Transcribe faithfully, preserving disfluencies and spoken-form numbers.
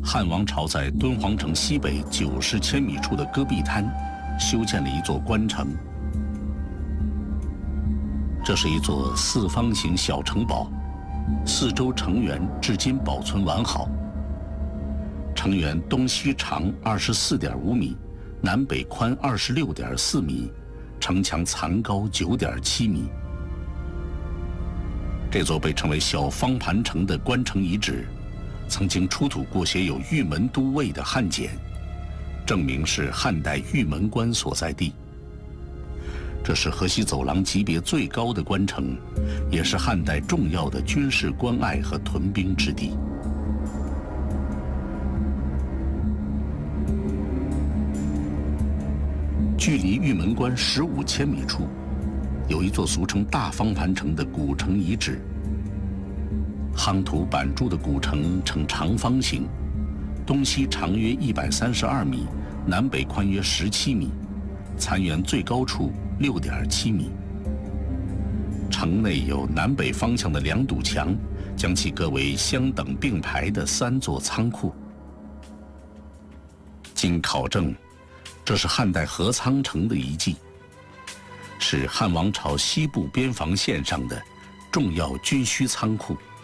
汉王朝在敦煌城西北九十千米处的戈壁滩修建了一座关城。这是一座四方形小城堡，四周城垣至今保存完好。城垣东西长二十四点五米，南北宽二十六点四米，城墙残高九点七米。这座被称为小方盘城的关城遗址，曾经出土过写有玉门都尉的汉简，证明是汉代玉门关所在地。这是河西走廊级别最高的关城，也是汉代重要的军事关隘和屯兵之地。距离玉门关十五千米处，有一座俗称大方盘城的古城遗址。夯土板筑的古城呈长方形，东西长约一百三十二米，南北宽约十七米，残垣最高处六点七米。城内有南北方向的两堵墙，将其隔为相等并排的三座仓库。经考证，这是汉代何仓城的遗迹，是汉王朝西部边防线上的重要军需仓库。